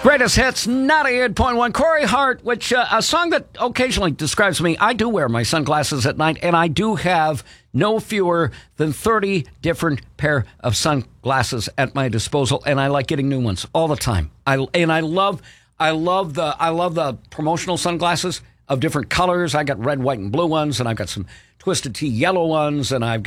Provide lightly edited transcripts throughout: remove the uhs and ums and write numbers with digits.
Greatest hits, 98.1. Corey Hart, which a song that occasionally describes me. I do wear my sunglasses at night, and I do have no fewer than 30 different pair of sunglasses at my disposal, and I like getting new ones all the time. I love the promotional sunglasses of different colors. I got red, white, and blue ones, and I've got some Twisted Tea yellow ones, and I've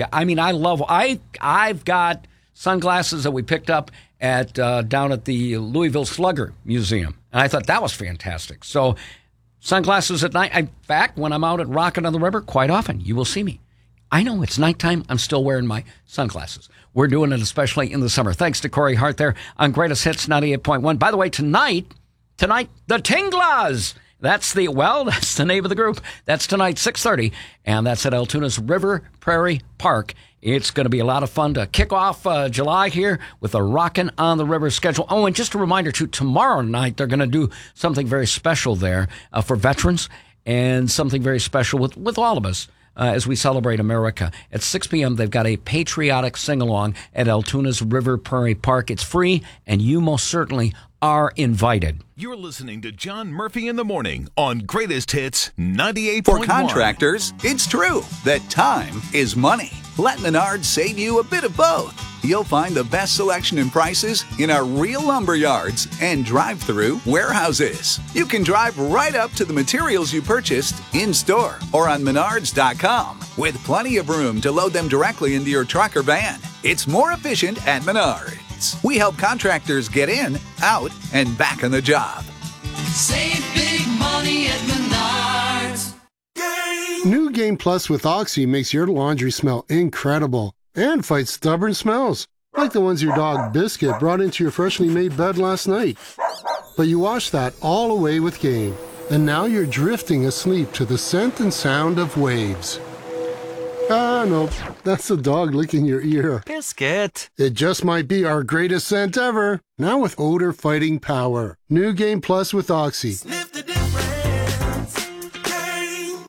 got sunglasses that we picked up at down at the Louisville Slugger Museum. And I thought that was fantastic. So sunglasses at night. In fact, when I'm out at Rockin' on the River, quite often you will see me. I know it's nighttime. I'm still wearing my sunglasses. We're doing it especially in the summer. Thanks to Corey Hart there on Greatest Hits 98.1. By the way, tonight, the Tinglas. That's the name of the group. That's tonight, 6:30, and that's at Altoonah's River Prairie Park. It's going to be a lot of fun to kick off July here with a Rockin' on the River schedule. Oh, and just a reminder, too, tomorrow night they're going to do something very special there for veterans and something very special with all of us as we celebrate America. At 6 p.m., they've got a patriotic sing-along at Altoonah's River Prairie Park. It's free, and you most certainly are invited. You're listening to John Murphy in the Morning on Greatest Hits 98.1. For contractors, it's true that time is money. Let Menards save you a bit of both. You'll find the best selection and prices in our real lumber yards and drive-through warehouses. You can drive right up to the materials you purchased in-store or on Menards.com with plenty of room to load them directly into your truck or van. It's more efficient at Menards. We help contractors get in, out, and back on the job. Save big money at Menards. New Game Plus with Oxy makes your laundry smell incredible and fights stubborn smells, like the ones your dog Biscuit brought into your freshly made bed last night. But you washed that all away with Game, and now you're drifting asleep to the scent and sound of waves. Ah, no, that's the dog licking your ear. Biscuit. It just might be our greatest scent ever. Now with odor-fighting power. New Game Plus with Oxy. Sniff the difference. Game.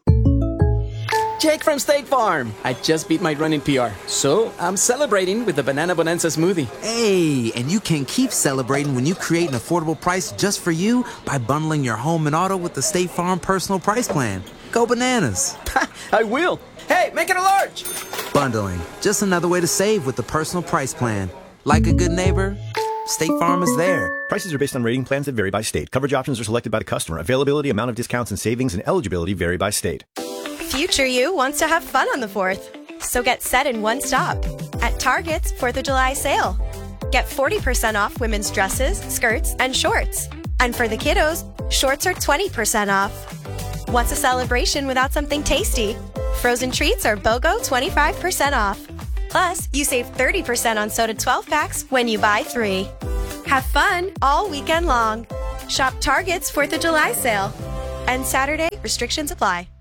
Jake from State Farm. I just beat my running PR, so I'm celebrating with the Banana Bonanza smoothie. Hey, and you can keep celebrating when you create an affordable price just for you by bundling your home and auto with the State Farm Personal Price Plan. Go bananas. I will. Hey, make it a large. Bundling. Just another way to save with the Personal Price Plan. Like a good neighbor, State Farm is there. Prices are based on rating plans that vary by state. Coverage options are selected by the customer. Availability, amount of discounts and savings, and eligibility vary by state. Future you wants to have fun on the 4th. So get set in one stop. At Target's 4th of July sale. Get 40% off women's dresses, skirts, and shorts. And for the kiddos, shorts are 20% off. What's a celebration without something tasty? Frozen treats are BOGO 25% off. Plus, you save 30% on soda 12-packs when you buy 3. Have fun all weekend long. Shop Target's 4th of July sale. And Saturday, restrictions apply.